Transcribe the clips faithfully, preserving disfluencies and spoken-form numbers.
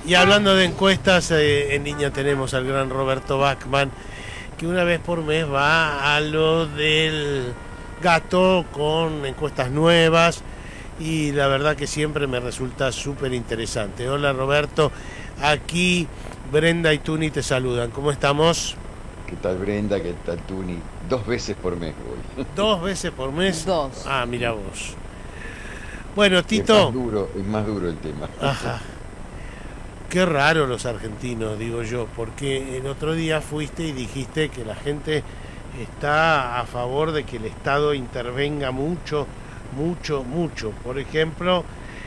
Y hablando de encuestas, eh, en línea tenemos al gran Roberto Bachman, que una vez por mes va a lo del gato con encuestas nuevas y la verdad que siempre me resulta súper interesante. Hola Roberto, aquí Brenda y Tuni te saludan. ¿Cómo estamos? ¿Qué tal Brenda? ¿Qué tal Tuni? Dos veces por mes voy. ¿Dos veces por mes? Dos. Ah, mira vos. Bueno, Es más Tito. duro, es más duro el tema. Ajá. Qué raro los argentinos, digo yo, porque el otro día fuiste y dijiste que la gente está a favor de que el Estado intervenga mucho, mucho, mucho. Por ejemplo,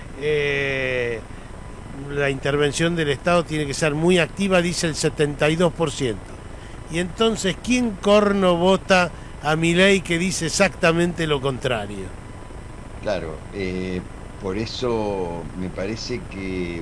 eh, la intervención del Estado tiene que ser muy activa, dice el setenta y dos por ciento. Y entonces, ¿quién corno vota a Milei que dice exactamente lo contrario? Claro, eh, por eso me parece que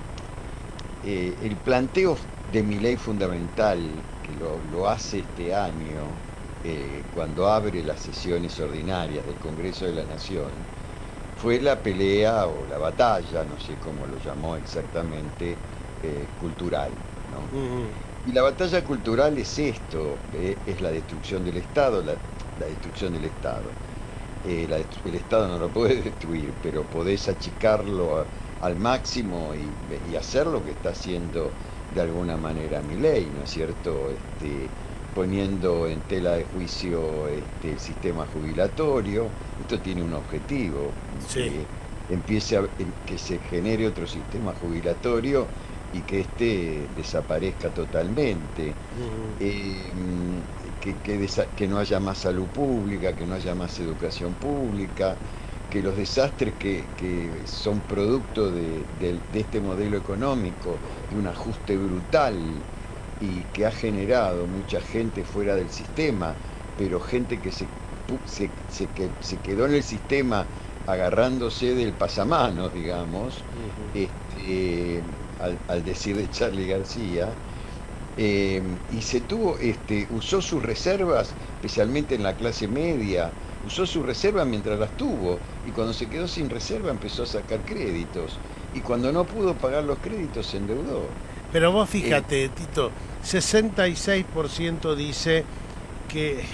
eh, el planteo de mi ley fundamental, que lo, lo hace este año, eh, cuando abre las sesiones ordinarias del Congreso de la Nación, fue la pelea o la batalla, no sé cómo lo llamó exactamente, eh, cultural, ¿no? Uh-huh. Y la batalla cultural es esto, eh, es la destrucción del Estado, la, la destrucción del Estado. Eh, la, el Estado no lo puede destruir, pero podés achicarlo a, al máximo y, y hacer lo que está haciendo de alguna manera Milei, ¿no es cierto? Este, poniendo en tela de juicio este, el sistema jubilatorio. Esto tiene un objetivo, Sí. que empiece a, que se genere otro sistema jubilatorio y que este desaparezca totalmente. Uh-huh. Eh, que, que, desa que no haya más salud pública, que no haya más educación pública, que los desastres que, que son producto de, de, de este modelo económico, de un ajuste brutal y que ha generado mucha gente fuera del sistema, pero gente que se, se, se, que, se quedó en el sistema agarrándose del pasamanos, digamos, uh-huh. este, al, al decir de Charly García. Eh, y se tuvo, este, usó sus reservas, especialmente en la clase media, usó sus reservas mientras las tuvo, y cuando se quedó sin reserva empezó a sacar créditos, y cuando no pudo pagar los créditos se endeudó. Pero vos fíjate, eh, Tito, sesenta y seis por ciento dice que,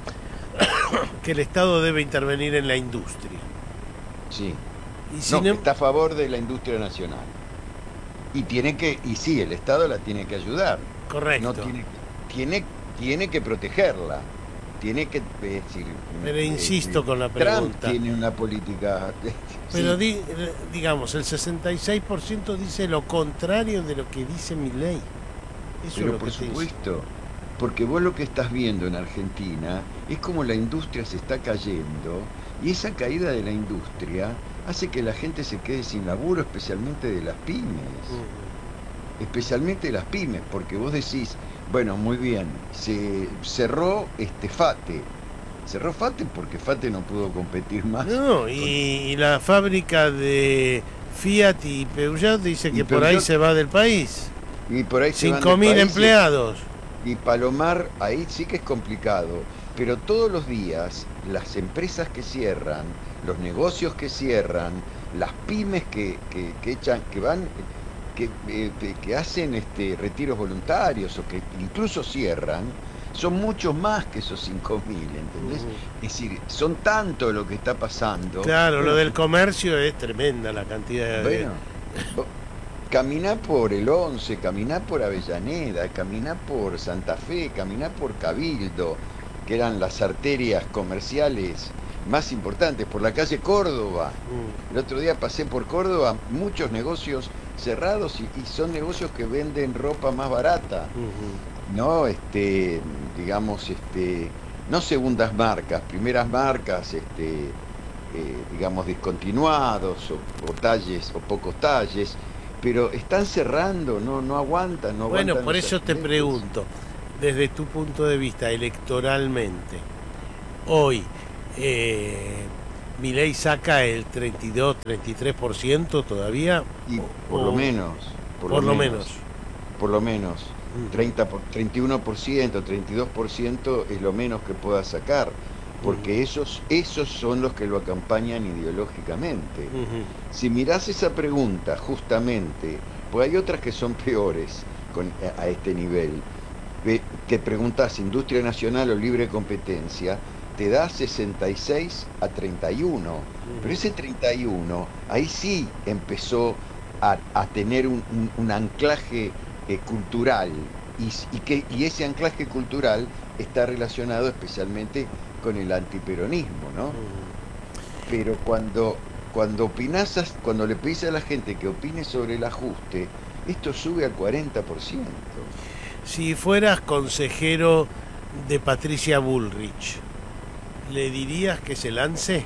que el Estado debe intervenir en la industria. Sí, y si no, no... está a favor de la industria nacional. Y tiene que, y sí, el Estado la tiene que ayudar. Correcto. No tiene, tiene, tiene que protegerla. Tiene que eh, decir, Pero eh, insisto eh, con la pregunta. Trump tiene una política. Pero sí. di, digamos, el sesenta y seis por ciento dice lo contrario de lo que dice Milei. Eso Pero es lo por que supuesto, porque vos lo que estás viendo en Argentina es como la industria se está cayendo, y esa caída de la industria hace que la gente se quede sin laburo, especialmente de las pymes. Uh-huh. Especialmente de las pymes, porque vos decís, bueno, muy bien, se cerró este FATE. Cerró FATE porque FATE no pudo competir más. No, y, con... y la fábrica de Fiat y Peugeot dice que por Peugeot, ahí se va del país. Y por ahí cinco mil empleados. Y Palomar, ahí sí que es complicado. Pero todos los días, las empresas que cierran, los negocios que cierran, las pymes que, que, que echan, que van, que, eh, que hacen este, retiros voluntarios o que incluso cierran, son muchos más que esos cinco mil, ¿entendés? Uh-huh. Es decir, son tanto lo que está pasando. Claro, bueno, lo del comercio es tremenda la cantidad de... Bueno, caminá por el Once, caminá por Avellaneda, caminá por Santa Fe, caminá por Cabildo, que eran las arterias comerciales más importantes, por la calle Córdoba. Uh-huh. El otro día pasé por Córdoba, muchos negocios cerrados y, y son negocios que venden ropa más barata. Uh-huh. No, este, digamos, este, no segundas marcas, primeras marcas, este, eh, digamos, discontinuados o, o talles o pocos talles, pero están cerrando, no, no aguantan, no aguantan. Bueno, por eso te pregunto, desde tu punto de vista electoralmente, hoy eh, Milei saca el treinta y dos, treinta y tres por ciento todavía. Y o, por lo menos, por, por lo menos, menos, por lo menos. treinta por, treinta y uno por ciento, treinta y dos por ciento es lo menos que pueda sacar, porque uh-huh. esos, esos son los que lo acompañan ideológicamente. Uh-huh. Si mirás esa pregunta justamente Pues hay otras que son peores con, a, a este nivel. Ve- Te preguntas, industria nacional o libre competencia, te da sesenta y seis a treinta y uno. Pero Ujú. ese treinta y uno, ahí sí empezó a, a tener un, un- un anclaje eh, cultural. Y, s- y que, y ese anclaje cultural está relacionado especialmente con el antiperonismo, ¿no? Pero cuando, cuando opinás, as- cuando le pedís a la gente que opine sobre el ajuste, esto sube al cuarenta por ciento. Si fueras consejero de Patricia Bullrich, ¿le dirías que se lance?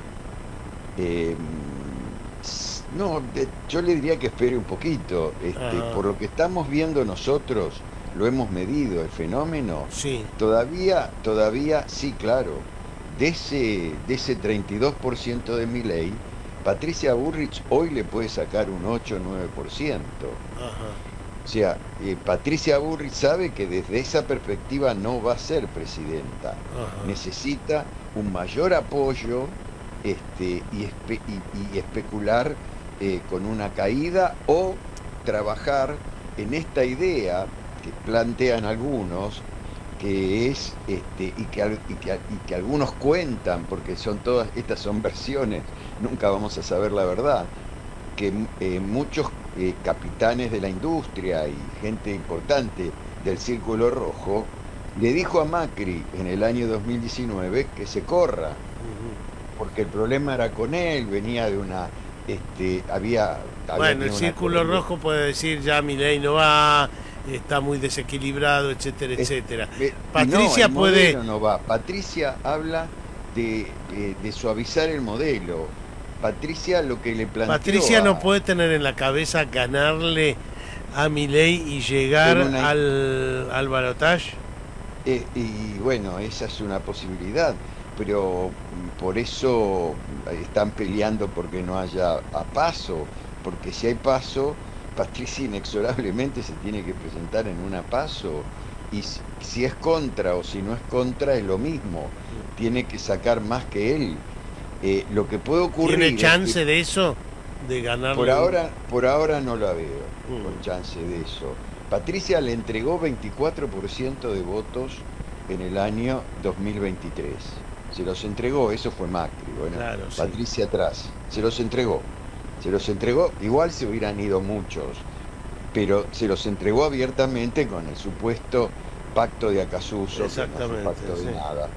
Eh, mm, s- no, de- yo le diría que espere un poquito. Este, Ajá, por lo que estamos viendo nosotros, lo hemos medido, el fenómeno, sí. todavía, todavía, sí, claro, de ese, de ese treinta y dos por ciento de Milei, Patricia Bullrich hoy le puede sacar un ocho o nueve por ciento. Ajá, O sea, eh, Patricia Bullrich sabe que desde esa perspectiva no va a ser presidenta. ajá. Necesita un mayor apoyo este, y, espe- y- y especular eh, con una caída o trabajar en esta idea que plantean algunos, que es, este, y que, al- y que, al- y que algunos cuentan, porque son todas, estas son versiones, nunca vamos a saber la verdad, que eh, muchos eh, capitanes de la industria y gente importante del Círculo Rojo le dijo a Macri en el año dos mil diecinueve que se corra, Ujú. porque el problema era con él, venía de una, este, había, había Bueno, el tenido una círculo corrida. rojo puede decir ya mi ley no va, está muy desequilibrado, etcétera, Es- etcétera. eh, y no, el Patricia puede, modelo no va. Patricia habla de, eh, de suavizar el modelo. Patricia lo que le planteó Patricia no a, puede tener en la cabeza ganarle a Milei y en llegar una al, al balotaje. Eh, y bueno, esa es una posibilidad, pero mm, por eso mm, están peleando porque no haya a paso, porque si hay paso, Patricia inexorablemente se tiene que presentar en una paso, y si, si es contra o si no es contra es lo mismo, tiene que sacar más que él. Eh, lo que puede ¿Tiene ocurrir es que chance de eso? De por ganarle un... ahora, por ahora no la veo con Mm, chance de eso. Patricia le entregó veinticuatro por ciento de votos en el año dos mil veintitrés. Se los entregó, eso fue Macri. Bueno, claro, sí. Patricia atrás. Se los entregó. Se los entregó, igual se hubieran ido muchos, pero se los entregó abiertamente con el supuesto pacto de Acasuso, que no fue Exactamente, pacto de sí. nada.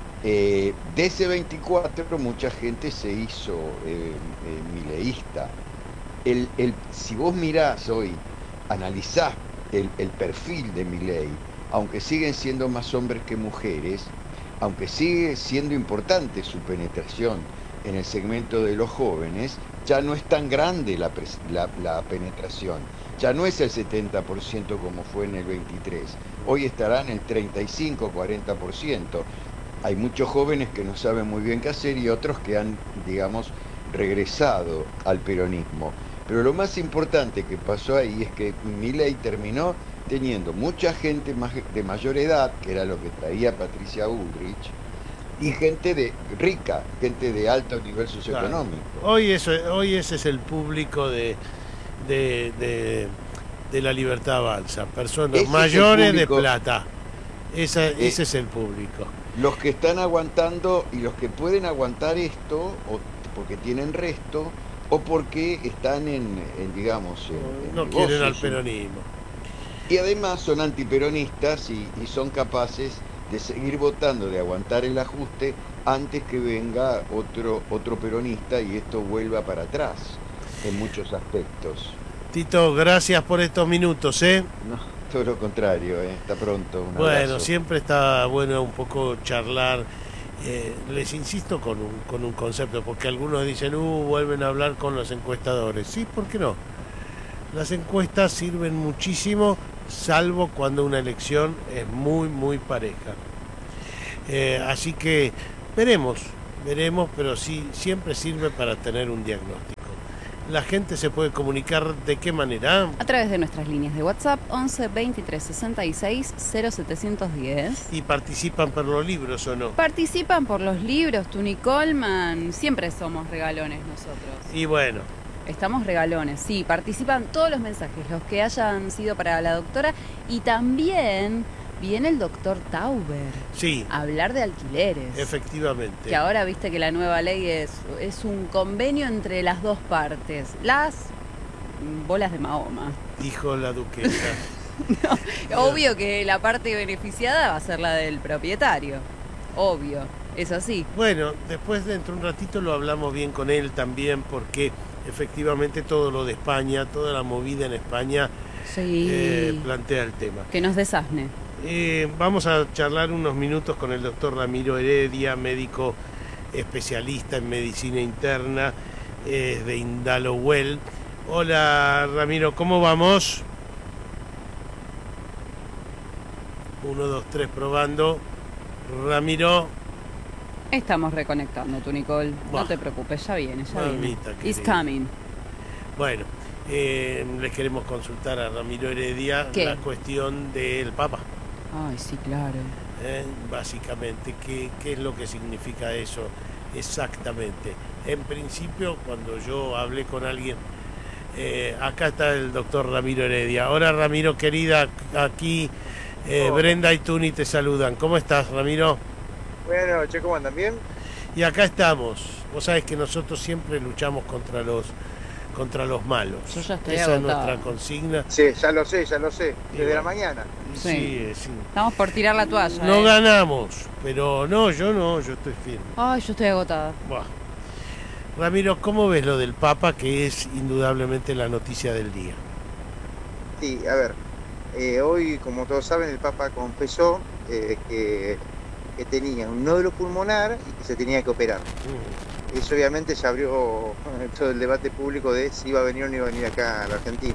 Eh, de ese veinticuatro, mucha gente se hizo eh, eh, mileísta. El, el- si vos mirás hoy, analizás el, el perfil de Milei, aunque siguen siendo más hombres que mujeres, aunque sigue siendo importante su penetración en el segmento de los jóvenes, ya no es tan grande la, pres- la- la penetración, ya no es el setenta por ciento como fue en el veintitrés, hoy estará en el treinta y cinco cuarenta por ciento. Hay muchos jóvenes que no saben muy bien qué hacer y otros que han, digamos, regresado al peronismo. Pero lo más importante que pasó ahí es que Milei terminó teniendo mucha gente más de mayor edad, que era lo que traía Patricia Bullrich, y gente de rica, gente de alto nivel Claro. socioeconómico. Hoy, eso, hoy ese es el público de, de, de, de la Libertad Avanza. Personas Ese es el mayores de público, plata. Esa, eh, ese es el público. los que están aguantando y los que pueden aguantar esto, o porque tienen resto, o porque están en, en, digamos, en, en No quieren al negocios. peronismo. Y además son antiperonistas y, y son capaces de seguir votando, de aguantar el ajuste antes que venga otro, otro peronista y esto vuelva para atrás en muchos aspectos. Tito, gracias por estos minutos, ¿eh? No, todo lo contrario, ¿eh? Hasta pronto, un Bueno, abrazo. siempre está bueno un poco charlar. Eh, les insisto con un, con un concepto, porque algunos dicen, uh, vuelven a hablar con los encuestadores. Sí, ¿por qué no? Las encuestas sirven muchísimo, salvo cuando una elección es muy, muy pareja. Eh, así que veremos, veremos, pero sí, siempre sirve para tener un diagnóstico. La gente se puede comunicar de qué manera. A través de nuestras líneas de WhatsApp once veintitrés sesenta y seis cero setecientos diez. Y participan por los libros o no. Participan por los libros, Tuni Coleman. Siempre somos regalones nosotros. Y bueno, Estamos regalones, sí, participan todos los mensajes, los que hayan sido para la doctora, y también viene el doctor Tauber. Sí. A hablar de alquileres. Efectivamente. Que ahora viste que la nueva ley es, es un convenio entre las dos partes. Las bolas de Mahoma. Dijo la duquesa. No, obvio que la parte beneficiada va a ser la del propietario. Obvio, es así. Bueno, después dentro de un ratito lo hablamos bien con él también, porque efectivamente todo lo de España, toda la movida en España sí. eh, plantea el tema. Que nos desasne. Eh, vamos a charlar unos minutos con el doctor Ramiro Heredia, médico especialista en medicina interna eh, de Indalowell. Hola Ramiro, ¿cómo vamos? Uno, dos, tres, probando. Ramiro. Estamos reconectando, tú, Nicole. Bah. No te preocupes, ya viene, ya Mamita viene. It's querida. coming. Bueno, eh, les queremos consultar a Ramiro Heredia ¿Qué? la cuestión del Papa. Ay, sí, claro. Eh, básicamente, ¿qué, ¿qué es lo que significa eso exactamente? En principio, cuando yo hablé con alguien, eh, acá está el doctor Ramiro Heredia. Ahora, Ramiro, querida, aquí eh, Brenda y Tuni te saludan. ¿Cómo estás, Ramiro? Buenas noches, ¿cómo andan? ¿Bien? Y acá estamos. Vos sabés que nosotros siempre luchamos contra los contra los malos. Yo ya estoy Esa agotada. es nuestra consigna. Sí, ya lo sé, ya lo sé. Desde bueno. la mañana. Sí, Sí. sí. Estamos por tirar la toalla. No eh. ganamos, pero no, yo no, yo estoy firme. Ay, yo estoy agotada. Buah. Ramiro, ¿cómo ves lo del Papa, que es indudablemente la noticia del día? Sí, a ver, eh, hoy, como todos saben, el Papa confesó eh, que, que tenía un nódulo pulmonar y que se tenía que operar. Mm. Eso obviamente ya abrió todo el debate público de si iba a venir o no iba a venir acá a la Argentina.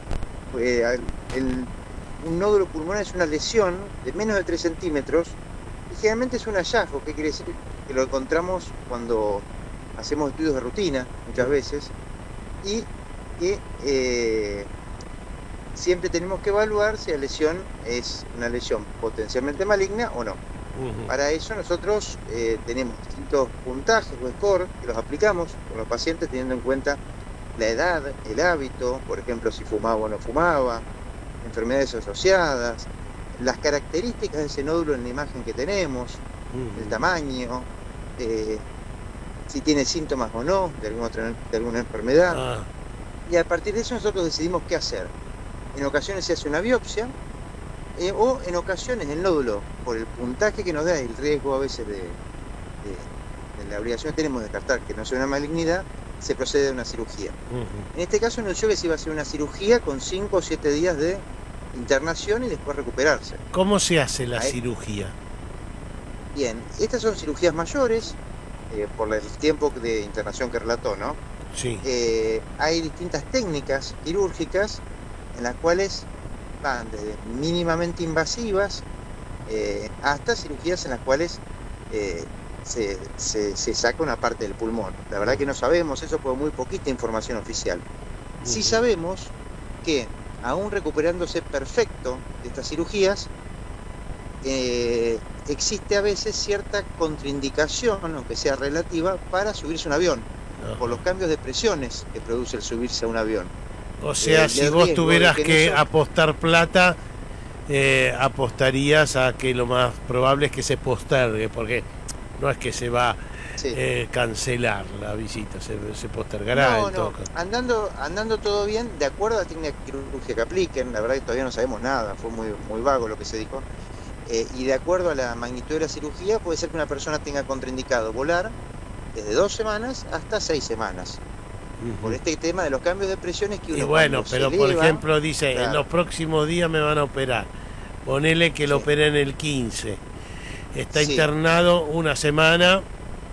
Eh, el, un nódulo pulmonar es una lesión de menos de tres centímetros y generalmente es un hallazgo. ¿Qué quiere decir? Que lo encontramos cuando hacemos estudios de rutina muchas veces y que eh, siempre tenemos que evaluar si la lesión es una lesión potencialmente maligna o no. Uh-huh. Para eso nosotros eh, tenemos distintos puntajes o score que los aplicamos con los pacientes teniendo en cuenta la edad, el hábito, por ejemplo si fumaba o no fumaba, enfermedades asociadas, las características de ese nódulo en la imagen que tenemos, Uh-huh. el tamaño, eh, si tiene síntomas o no de alguna, otra, de alguna enfermedad. Ah, Y a partir de eso nosotros decidimos qué hacer. En ocasiones se hace una biopsia eh, o en ocasiones el nódulo, por el puntaje que nos da, el riesgo a veces de, de, de la obligación que tenemos de descartar que no sea una malignidad, se procede a una cirugía. uh-huh. En este caso anunció que se iba a hacer una cirugía con cinco o siete días de internación y después recuperarse. ¿Cómo se hace la Ahí. cirugía? Bien, estas son cirugías mayores, eh, por el tiempo de internación que relató, ¿no? Sí. Eh, hay distintas técnicas quirúrgicas en las cuales van desde mínimamente invasivas eh, hasta cirugías en las cuales eh, se, se, se saca una parte del pulmón. La verdad que no sabemos eso por muy poquita información oficial. Sí Uh-huh. sabemos que aún recuperándose perfecto de estas cirugías, eh, existe a veces cierta contraindicación, aunque sea relativa, para subirse a un avión, Ajá. por los cambios de presiones que produce el subirse a un avión. O sea, eh, si el vos riesgo tuvieras de que que eso- apostar plata, eh, apostarías a que lo más probable es que se postergue, porque no es que se va a Sí. eh, cancelar la visita, se, se postergará No, en todo no, caso. andando, andando todo bien, de acuerdo a la técnica quirúrgica que apliquen, la verdad que todavía no sabemos nada, fue muy, muy vago lo que se dijo, eh, y de acuerdo a la magnitud de la cirugía, puede ser que una persona tenga contraindicado volar desde dos semanas hasta seis semanas, Uh-huh. por este tema de los cambios de presiones que uno Y bueno, cuando se pero por eleva- ejemplo dice, en claro. los próximos días me van a operar. Ponele que lo Sí. operen el quince. Está Sí. internado una semana,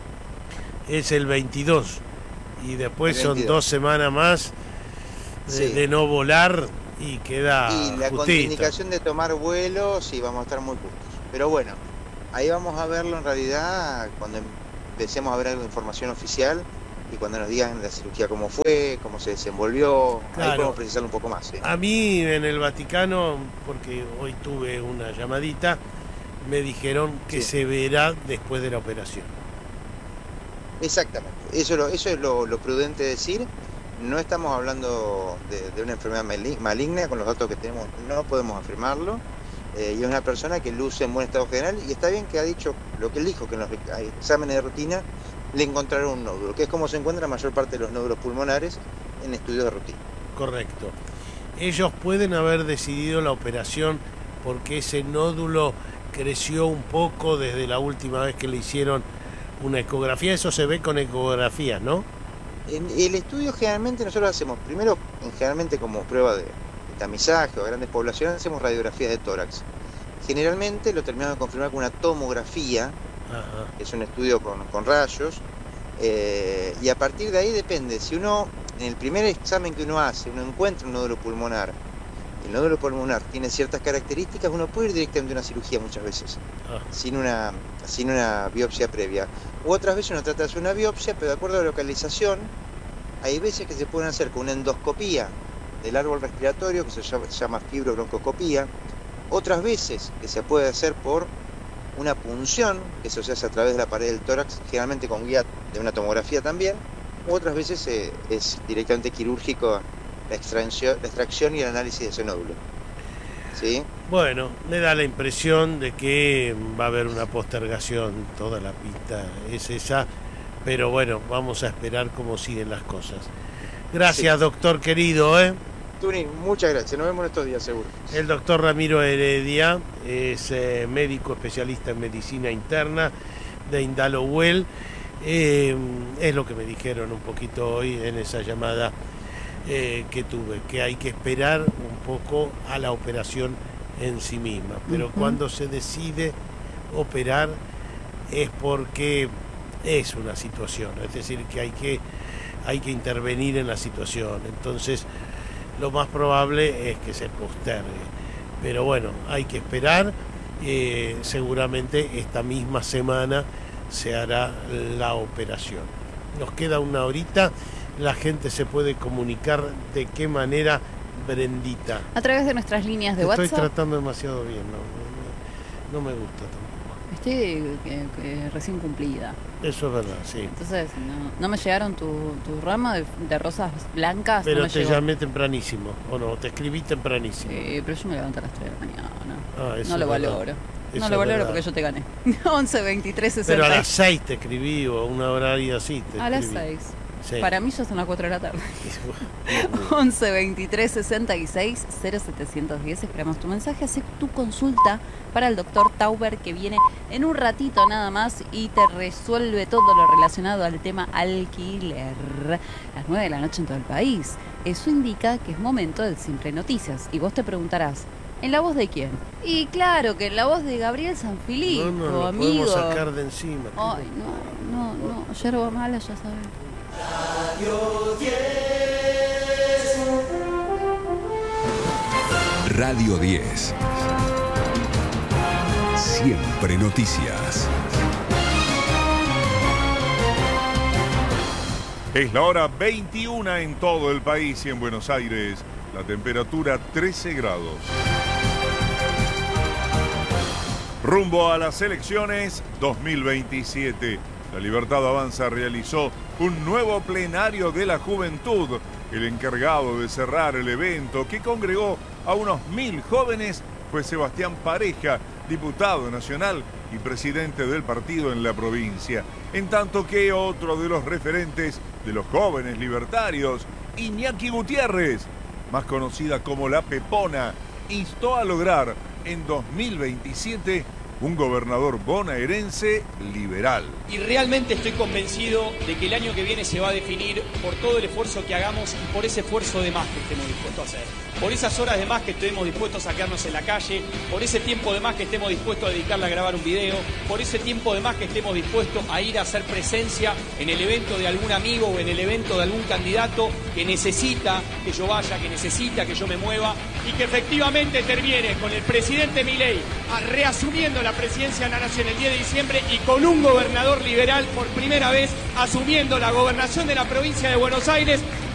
es el veintidós. Y después El son veintidós. dos semanas más de, Sí. de no volar y queda Y la justito. contraindicación de tomar vuelos, sí, vamos a estar muy justos. Pero bueno, ahí vamos a verlo en realidad cuando empecemos a ver algo de información oficial y cuando nos digan la cirugía cómo fue, cómo se desenvolvió, Claro. ahí podemos precisar un poco más. ¿Sí? A mí en el Vaticano, porque hoy tuve una llamadita, me dijeron que Sí. se verá después de la operación. Exactamente, eso, es lo- eso es lo, lo prudente decir, no estamos hablando de, de una enfermedad maligna, con los datos que tenemos no podemos afirmarlo, eh, y es una persona que luce en buen estado general, y está bien que ha dicho lo que él dijo, que en los exámenes de rutina le encontraron un nódulo, que es como se encuentra la mayor parte de los nódulos pulmonares en estudios de rutina. Correcto. Ellos pueden haber decidido la operación porque ese nódulo creció un poco desde la última vez que le hicieron una ecografía. Eso se ve con ecografías, ¿no? En el estudio generalmente nosotros hacemos, primero, generalmente como prueba de, de tamizaje o a grandes poblaciones, hacemos radiografías de tórax. Generalmente lo terminamos de confirmar con una tomografía, Ajá. que es un estudio con, con rayos, eh, y a partir de ahí depende, si uno, en el primer examen que uno hace, uno encuentra un nódulo pulmonar, el nódulo pulmonar tiene ciertas características, uno puede ir directamente a una cirugía muchas veces, ah. sin, una, sin una biopsia previa. U otras veces uno trata de hacer una biopsia, pero de acuerdo a la localización, hay veces que se pueden hacer con una endoscopía del árbol respiratorio, que se llama, se llama fibrobroncoscopía. Otras veces que se puede hacer por una punción, que eso se hace a través de la pared del tórax, generalmente con guía de una tomografía también. U otras veces eh, es directamente quirúrgico la extracción, la extracción y el análisis de ese nódulo. ¿Sí? Bueno, me da la impresión de que va a haber una postergación, toda la pista es esa, pero bueno, vamos a esperar cómo siguen las cosas. Gracias, sí. Doctor querido, ¿eh? Tuni, muchas gracias, nos vemos estos días seguro. El doctor Ramiro Heredia es eh, médico especialista en medicina interna de Indalo-Well. Eh, es lo que me dijeron un poquito hoy en esa llamada eh, que tuve, que hay que esperar un poco a la operación en sí misma, pero uh-huh. cuando se decide operar es porque es una situación, es decir, que hay que, hay que intervenir en la situación, entonces lo más probable es que se postergue, pero bueno, hay que esperar, eh, seguramente esta misma semana se hará la operación. Nos queda una horita, la gente se puede comunicar de qué manera, Brendita. A través de nuestras líneas de Te WhatsApp. Estoy tratando demasiado bien, no, no, no me gusta tampoco. Estoy eh, eh, recién cumplida. Eso es verdad, sí. Entonces, no, no me llegaron tu, tu ramo de, de rosas blancas. Pero no te llegó. Llamé tempranísimo, o no, te escribí tempranísimo. Sí, pero yo me levanto a las tres de la mañana. Ah, eso no lo es valoro. Eso no lo valoro porque yo te gané. once, veintitrés, sesenta. Pero a las seis te escribí, o a una horaria así te A escribí. las seis. Sí. Para mí ya son las cuatro de la tarde. once, veintitrés, sesenta y seis, cero setecientos diez. Esperamos tu mensaje. Hacé tu consulta para el doctor Tauber, que viene en un ratito nada más y te resuelve todo lo relacionado al tema alquiler. Las nueve de la noche en todo el país. Eso indica que es momento del Siempre Noticias. Y vos te preguntarás, ¿en la voz de quién? Y claro que en la voz de Gabriel Sanfilippo, no, no, lo amigo. podemos sacar de encima. Ay, no, no, no. Yerba mala, ya sabes. Radio diez. Radio diez. Siempre Noticias. Es la hora veintiuna en todo el país y en Buenos Aires. La temperatura trece grados. Rumbo a las elecciones dos mil veintisiete. La Libertad Avanza realizó un nuevo plenario de la juventud. El encargado de cerrar el evento, que congregó a unos mil jóvenes, fue Sebastián Pareja, diputado nacional y presidente del partido en la provincia. En tanto que otro de los referentes de los jóvenes libertarios, Iñaki Gutiérrez, más conocida como La Pepona, instó a lograr en dos mil veintisiete un gobernador bonaerense liberal. Y realmente estoy convencido de que el año que viene se va a definir por todo el esfuerzo que hagamos y por ese esfuerzo de más que estemos dispuestos a hacer. Por esas horas de más que estemos dispuestos a quedarnos en la calle, por ese tiempo de más que estemos dispuestos a dedicarle a grabar un video, por ese tiempo de más que estemos dispuestos a ir a hacer presencia en el evento de algún amigo o en el evento de algún candidato que necesita que yo vaya, que necesita que yo me mueva y que efectivamente termine con el presidente Milei reasumiendo la presidencia de la Nación el diez de diciembre y con un gobernador liberal por primera vez asumiendo la gobernación de la provincia de Buenos Aires